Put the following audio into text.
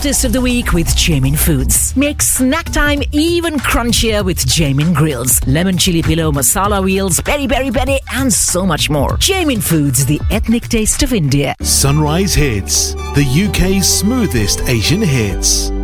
hottest of the week with Jamin Foods. Make snack time even crunchier with Jamin Grills, lemon chili pillow, masala wheels, peri peri peri, and so much more. Jamin Foods, the ethnic taste of India. Sunrise Hits, the UK's smoothest Asian hits.